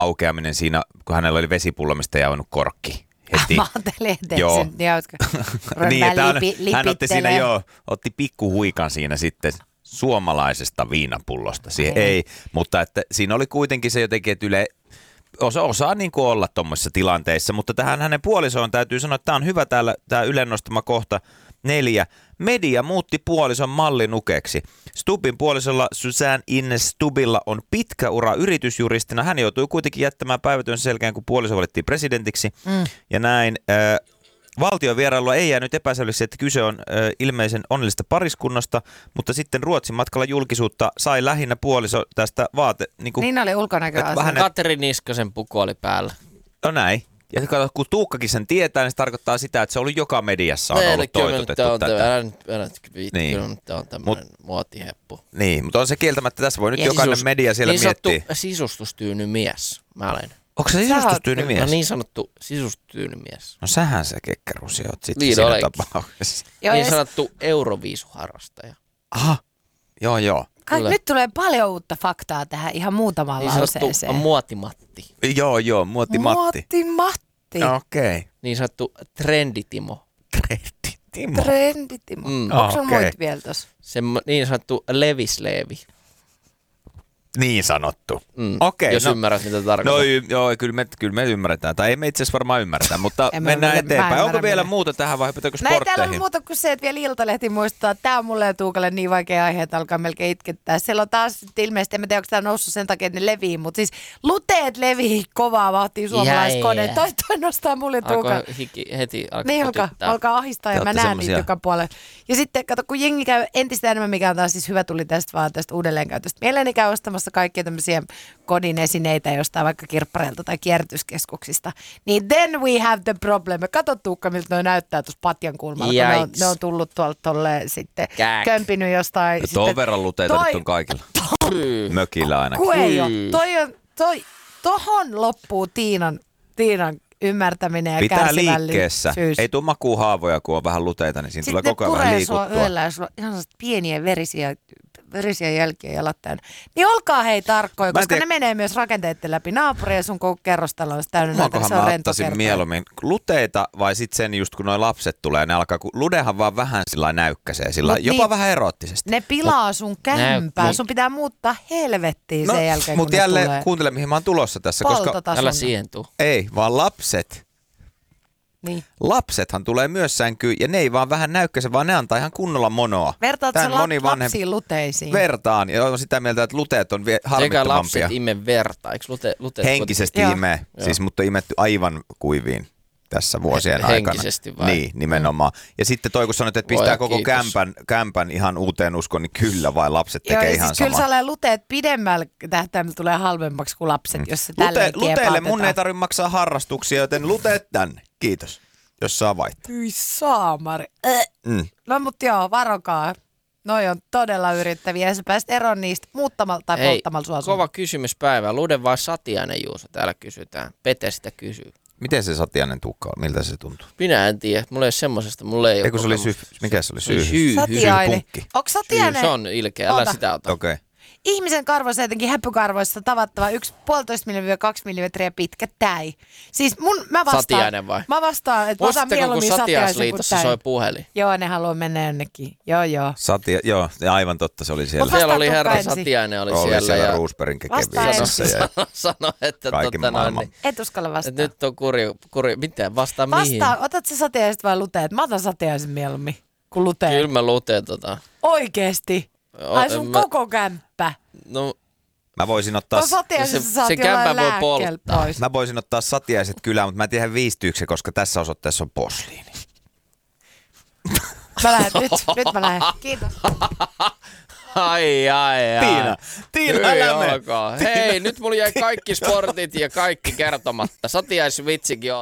aukeaminen siinä, kun hänellä oli vesipullo, mistä ei avannut korkki. Heti. Mä ajattelin, että Joo. niin, hän otti siinä otti pikkuhuikan siinä sitten suomalaisesta viinapullosta. Siihen ei, mutta että siinä oli kuitenkin se jotenkin, että osaa niin kuin olla tuommoisissa tilanteissa, mutta tähän hänen puolisoon täytyy sanoa, että tämä on hyvä täällä, tämä Ylen nostama kohta 4. Media muutti puolison mallinukeksi. Stubbin puolisolla Suzanne Ines Stubbilla on pitkä ura yritysjuristina. Hän joutui kuitenkin jättämään päivätyönsä selkeän, kun puoliso valittiin presidentiksi. Ja näin. Valtion vierailulla ei jäänyt epäselväksi, että kyse on ilmeisen onnellista pariskunnasta, mutta sitten Ruotsin matkalla julkisuutta sai lähinnä puoliso tästä Niin oli ulkonäköasia. Katri Niskasen puku oli päällä. No näin. Ja kun Tuukkakin sen tietää, niin se tarkoittaa sitä, että se oli joka mediassa on ollut toitotettu tätä. Kyllä tämä on tämmöinen muotiheppu. Niin, mutta on se kieltämättä, tässä voi nyt jokainen media siellä miettiä. Niin sanottu sisustustyyny mies, mä olen. Onko se sisustustyyny mies? No niin sanottu sisustyyny mies. No sähän se kekkerusi oot sitten siinä tapauksessa. Niin sanottu euroviisuharrastaja. Aha, joo. Nyt tulee paljon uutta faktaa tähän ihan muutamaan lauseeseen. Niin sanottu muotimatti. Joo, muotimatti. Muotimatti. Okei. Niin sanottu trenditimo. Trenditimo. Onko sun muut vielä tossa? Niin sanottu levisleevi. Niin sanottu. Okei. Jos ymmärrät, mitä tarkoittaa. No joo, kyllä me ymmärretään. Tai ei me itse asiassa varmaan ymmärretä, mutta mennään eteenpäin. Onko vielä muuta tähän vai hypätäänkö sportteihin? Ei täällä ole muuta kuin se, että vielä Iltalehti muistaa. Tämä on mulle ja Tuukalle niin vaikea aihe, että alkaa melkein itkettää. Siellä on taas ilmeisesti, en tiedä, onko tämä noussut sen takia, että ne levii, mutta siis luteet levii kovaa vauhtia suomalaiskoneet. Toi nostaa mulle ja Tuukalle. Heti niin alkaa ahistaa ja mä näen niitä joka puolella. Ja sitten kato, kun jengi käy entistä enemmän, mikä on taas siis hyvä tuli tästä vaan tästä uudelleenkäytöstä. Mieleeni käy ostamassa kaikkia tämmöisiä kodin esineitä jostain vaikka kirppareilta tai kierrätyskeskuksista. Niin then we have the problem. Kato Tuukka, miltä noi näyttää tuossa patjan kulmalla, kun ne on tullut tuolta tolleen sitten kömpinyt jostain. Tuon verran luteita nyt on kaikilla. Mökillä ainakin. Kun ei ole. Tohon loppuu Tiinan ymmärtäminen ja pitää kärsivällisyys. liikkeessä. Ei tule makuuhaavoja, kun on vähän luteita, niin siinä sitten tulee koko ajan vähän liikuttua. Sitten ne puree sua yöllä ja sulla on ihan pieniä verisiä jälkiä jalat täynnä. Niin olkaa hei tarkkoja, koska ne menee myös rakenteiden läpi. Naapuri ja sun koko kerrostalo on täynnä näitä. Se on ottaisin mieluummin luteita vai sitten sen just kun noi lapset tulee, ne alkaa, kun ludehan vaan vähän sillä näykkäsee, sillä jopa vähän eroottisesti. Ne pilaa sun kämpää. Sun pitää muuttaa helvettiin sen jälkeen, mutta jälleen kuuntele, mihin mä oon tulossa tässä. Koska älä siihen tuu. Ei, vaan lapset. Niin. Lapsethan tulee myös sänkyyn ja ne ei vaan vähän näykkäse, vaan ne antaa ihan kunnolla monoa. Vertaat sä lapsiin luteisiin? Vertaan ja on sitä mieltä, että luteet on harmittomampia. Sekä lapset ime verta, eikö luteet henkisesti imee, siis mutta imetty aivan kuiviin tässä vuosien aikana. Henkisesti vai? Niin, nimenomaan. Ja sitten toi kun sanoit, että pistää koko kämpän ihan uuteen uskoon, niin kyllä vai lapset tekee ihan siis samaa. Kyllä luteet pidemmällä tähtäimellä tulee halvemmaksi kuin lapset, jos se tälleen luteille mun ei tarvitse maksaa harrastuksia, joten luteet tänne. Kiitos, jos saa vaihtaa. Hyi saamari. No mut joo, varokaa. Noi on todella yrittäviä ja sä pääset eroon niistä muuttamalla tai polttamalla sua. Kova kysymys päivää. Lude vai Satiainen Juuso? Täällä kysytään. Pete sitä kysyy. Miten se Satiainen tukka on? Miltä se tuntuu? Minä en tiedä. Mulla ei ole semmosesta. Mulla ei ole. Mikä se oli? Satiainen. Onko Satiainen? Se on ilkeä. Älä sitä ota. Okei. Ihmisen karvoissa jotenkin häppykarvoissa tavattava 1,5 mm-2 mm pitkä täi. Siis mä vastaan. Satiainen vai? Mä vastaan, että otan mieluummin Satiaisen kuin täi. soi puhelin? Joo, ne haluaa mennä jonnekin. Joo. Joo, aivan totta, se oli siellä. Siellä oli herra Satiainen oli siellä ja Roosbergin kekevissä ja sano, että niin. Et uskalla vastaan. Nyt on kurja. Miten? Vastaa mihin? Otat sä Satiaiset vai luteet? Mä otan Satiaisen mieluummin kuin luteet. Kyllä mä luteet Oikeesti? Ai sun koko kämppä. No, mä voisin ottaa... Se kämpä voi polttaa. Mä voisin ottaa Satiaiset kyllä, mutta mä en tiedä viistyykö, koska tässä osoitteessa on posliini. Mä lähden nyt mä lähden. Kiitos. Ai. Tiina, älä mene. Hei, nyt mulla jäi kaikki sportit ja kaikki kertomatta. Satiaisvitsikin on.